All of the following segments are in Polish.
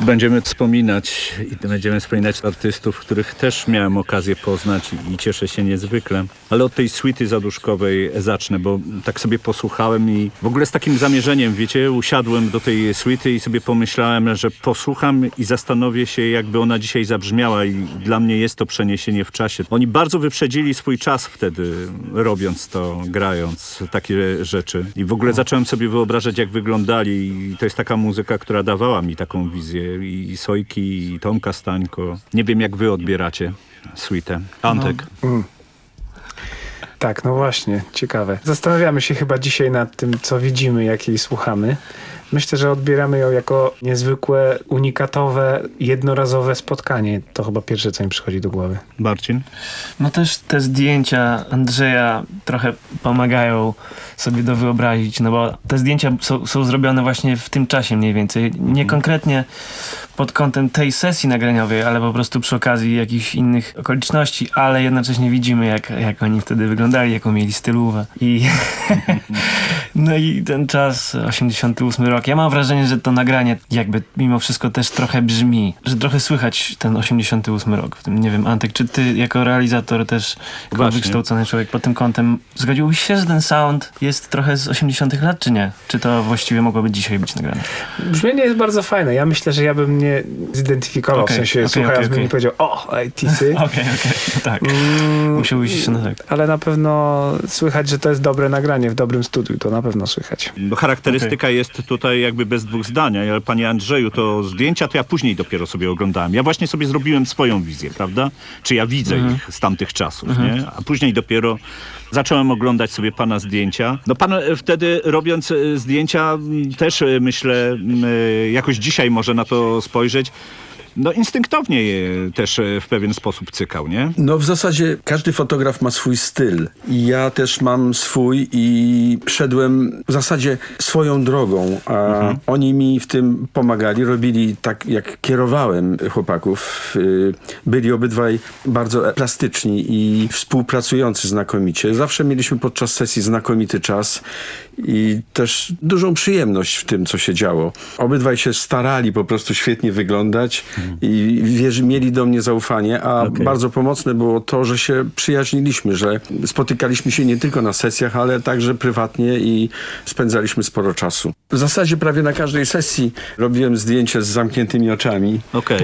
Będziemy wspominać artystów, których też miałem okazję poznać i cieszę się niezwykle. Ale od tej suity zaduszkowej zacznę, bo tak sobie posłuchałem i w ogóle z takim zamierzeniem, wiecie, usiadłem do tej suity i sobie pomyślałem, że posłucham i zastanowię się, jakby ona dzisiaj zabrzmiała i dla mnie jest to przeniesienie w czasie. Oni bardzo wyprzedzili swój czas wtedy, robiąc to, grając takie rzeczy. I w ogóle zacząłem sobie wyobrażać, jak wyglądali i to jest taka muzyka, która dawała mi taką wizję. I Sojki, i Tomka Stańko. Nie wiem, jak wy odbieracie suitę. Antek. Tak, no właśnie, ciekawe. Zastanawiamy się chyba dzisiaj nad tym, co widzimy, jak jej słuchamy. Myślę, że odbieramy ją jako niezwykłe, unikatowe, jednorazowe spotkanie. To chyba pierwsze, co mi przychodzi do głowy. Marcin? No też te zdjęcia Andrzeja trochę pomagają sobie to wyobrazić, no bo te zdjęcia są zrobione właśnie w tym czasie mniej więcej. Nie konkretnie pod kątem tej sesji nagraniowej, ale po prostu przy okazji jakichś innych okoliczności, ale jednocześnie widzimy, jak oni wtedy wyglądali, jaką mieli stylówę. No i ten czas, 88 rok. Ja mam wrażenie, że to nagranie jakby mimo wszystko też trochę brzmi, że trochę słychać ten 88 rok w tym. Nie wiem, Antek, czy ty jako realizator też, jako wykształcony człowiek pod tym kątem, zgodziłbyś się, że ten sound jest trochę z 80 lat, czy nie? Czy to właściwie mogłoby dzisiaj być nagrane? Brzmienie jest bardzo fajne. Ja myślę, że ja bym nie zidentyfikował, w sensie słuchając bym nie powiedział, tisy. Okej, no tak. Musiałbyś się, no tak. Ale na pewno słychać, że to jest dobre nagranie w dobrym studiu, to na pewno słychać. Bo charakterystyka jest tutaj jakby bez dwóch zdań, ale panie Andrzeju, to zdjęcia to ja później dopiero sobie oglądałem. Ja właśnie sobie zrobiłem swoją wizję, prawda? Czy ja widzę ich z tamtych czasów, nie? A później dopiero zacząłem oglądać sobie pana zdjęcia. No pan wtedy robiąc zdjęcia też myślę, jakoś dzisiaj może na to spojrzeć, no instynktownie je też w pewien sposób cykał, nie? No w zasadzie każdy fotograf ma swój styl i ja też mam swój i szedłem w zasadzie swoją drogą, a oni mi w tym pomagali, robili tak jak kierowałem chłopaków. Byli obydwaj bardzo plastyczni i współpracujący znakomicie. Zawsze mieliśmy podczas sesji znakomity czas i też dużą przyjemność w tym, co się działo. Obydwaj się starali po prostu świetnie wyglądać i mieli do mnie zaufanie, a bardzo pomocne było to, że się przyjaźniliśmy, że spotykaliśmy się nie tylko na sesjach, ale także prywatnie i spędzaliśmy sporo czasu. W zasadzie prawie na każdej sesji robiłem zdjęcie z zamkniętymi oczami.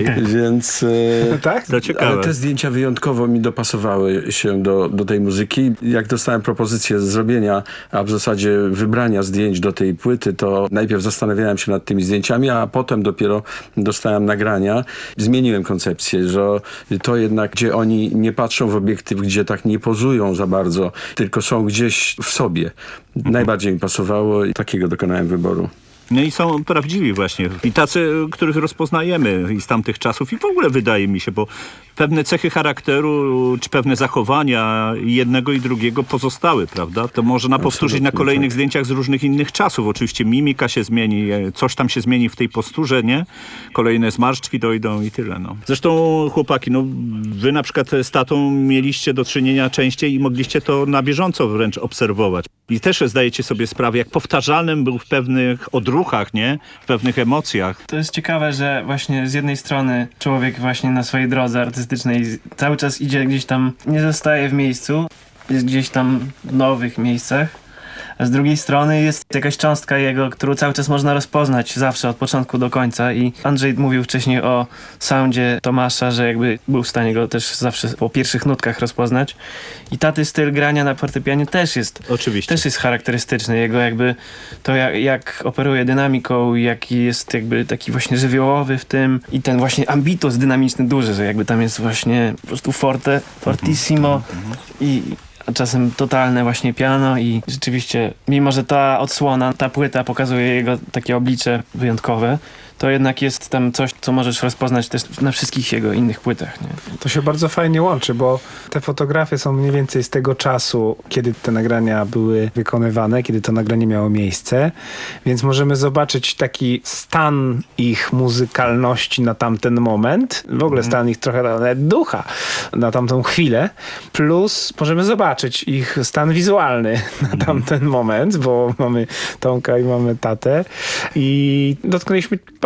Więc tak? To ciekawe. Ale te zdjęcia wyjątkowo mi dopasowały się do tej muzyki. Jak dostałem propozycję zrobienia, a w zasadzie wybrania zdjęć do tej płyty, to najpierw zastanawiałem się nad tymi zdjęciami, a potem dopiero dostałem nagrania. Zmieniłem koncepcję, że to jednak, gdzie oni nie patrzą w obiektyw, gdzie tak nie pozują za bardzo, tylko są gdzieś w sobie. Najbardziej mi pasowało i takiego dokonałem wyboru. No i są prawdziwi właśnie. I tacy, których rozpoznajemy i z tamtych czasów. I w ogóle wydaje mi się, bo pewne cechy charakteru, czy pewne zachowania jednego i drugiego pozostały, prawda? To można powtórzyć na kolejnych zdjęciach z różnych innych czasów. Oczywiście mimika się zmieni, coś tam się zmieni w tej posturze, nie? Kolejne zmarszczki dojdą i tyle, no. Zresztą chłopaki, no wy na przykład z tatą mieliście do czynienia częściej i mogliście to na bieżąco wręcz obserwować. I też zdajecie sobie sprawę, jak powtarzalnym był w pewnych odruchach, nie? W pewnych emocjach. To jest ciekawe, że właśnie z jednej strony człowiek właśnie na swojej drodze artystycznej cały czas idzie gdzieś tam, nie zostaje w miejscu, jest gdzieś tam w nowych miejscach, a z drugiej strony jest jakaś cząstka jego, którą cały czas można rozpoznać zawsze od początku do końca i Andrzej mówił wcześniej o soundzie Tomasza, że jakby był w stanie go też zawsze po pierwszych nutkach rozpoznać i taty styl grania na fortepianie też jest charakterystyczny, jego jakby to jak operuje dynamiką, jaki jest jakby taki właśnie żywiołowy w tym i ten właśnie ambitus dynamiczny duży, że jakby tam jest właśnie po prostu fortissimo i czasem totalne właśnie piano i rzeczywiście, mimo że ta odsłona, ta płyta pokazuje jego takie oblicze wyjątkowe, to jednak jest tam coś, co możesz rozpoznać też na wszystkich jego innych płytach. Nie? To się bardzo fajnie łączy, bo te fotografie są mniej więcej z tego czasu, kiedy te nagrania były wykonywane, kiedy to nagranie miało miejsce, więc możemy zobaczyć taki stan ich muzykalności na tamten moment, w ogóle stan ich trochę nawet ducha na tamtą chwilę, plus możemy zobaczyć ich stan wizualny na tamten moment, bo mamy Tomka i mamy tatę i dotknęliśmy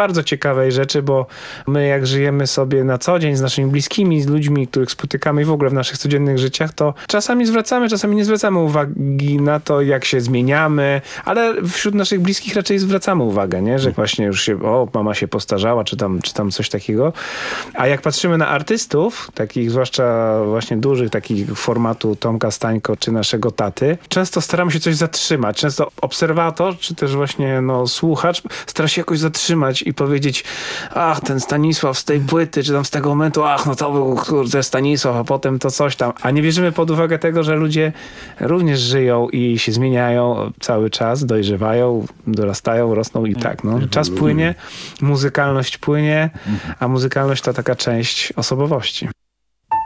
bardzo ciekawej rzeczy, bo my jak żyjemy sobie na co dzień z naszymi bliskimi, z ludźmi, których spotykamy i w ogóle w naszych codziennych życiach, to czasami zwracamy, czasami nie zwracamy uwagi na to, jak się zmieniamy, ale wśród naszych bliskich raczej zwracamy uwagę, nie? Że właśnie już mama się postarzała, czy tam coś takiego. A jak patrzymy na artystów, takich zwłaszcza właśnie dużych, takich formatu Tomka Stańko, czy naszego taty, często staramy się coś zatrzymać. Często obserwator, czy też właśnie słuchacz stara się jakoś zatrzymać i powiedzieć, ach, ten Stanisław z tej płyty, czy tam z tego momentu, ach, no to był kurde Stanisław, a potem to coś tam. A nie bierzemy pod uwagę tego, że ludzie również żyją i się zmieniają cały czas, dojrzewają, dorastają, rosną i tak. No. Czas płynie, muzykalność płynie, a muzykalność to taka część osobowości.